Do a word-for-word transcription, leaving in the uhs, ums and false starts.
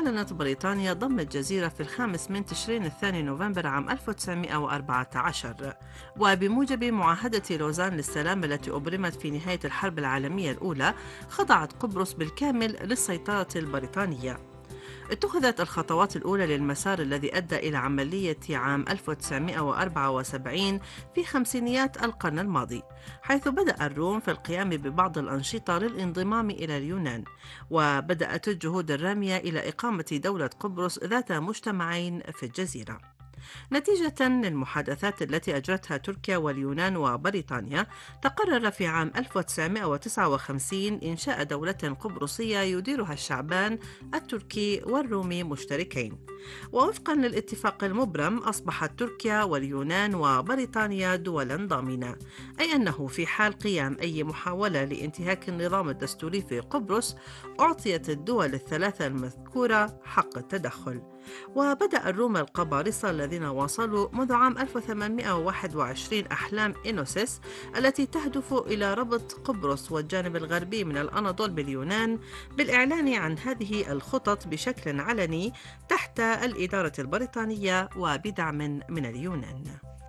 أعلنت بريطانيا ضم الجزيرة في الخامس من تشرين الثاني نوفمبر عام ألف وتسعمائة وأربعة عشر، وبموجب معاهدة لوزان للسلام التي أبرمت في نهاية الحرب العالمية الأولى، خضعت قبرص بالكامل للسيطرة البريطانية. اتخذت الخطوات الأولى للمسار الذي أدى إلى عملية عام ألف وتسعمائة وأربعة وسبعين في خمسينيات القرن الماضي، حيث بدأ الروم في القيام ببعض الأنشطة للانضمام إلى اليونان، وبدأت الجهود الرامية إلى إقامة دولة قبرص ذات مجتمعين في الجزيرة. نتيجة للمحادثات التي أجرتها تركيا واليونان وبريطانيا، تقرر في عام ألف وتسعمائة وتسعة وخمسين إنشاء دولة قبرصية يديرها الشعبان التركي والرومي مشتركين. ووفقا للاتفاق المبرم، أصبحت تركيا واليونان وبريطانيا دولا ضامنة، أي أنه في حال قيام أي محاولة لانتهاك النظام الدستوري في قبرص، أعطيت الدول الثلاثة المذكورة حق التدخل. وبدأ الروم القبارصة الذين وصلوا منذ عام ألف وثمانمائة وواحد وعشرين أحلام إينوسيس التي تهدف إلى ربط قبرص والجانب الغربي من الأناضول باليونان، بالإعلان عن هذه الخطط بشكل علني تحت الإدارة البريطانية وبدعم من اليونان.